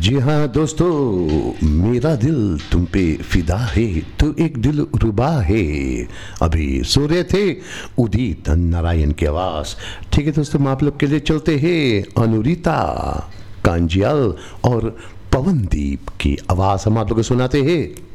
जी हाँ दोस्तों, मेरा दिल तुम पे फिदा है तो एक दिल रुबा है। अभी सो रहे थे उदित नारायण की आवाज़। ठीक है दोस्तों, हम आप लोग के लिए चलते हैं अनुरीता कांजियाल और पवनदीप की आवाज़ हम आप लोग को सुनाते हैं।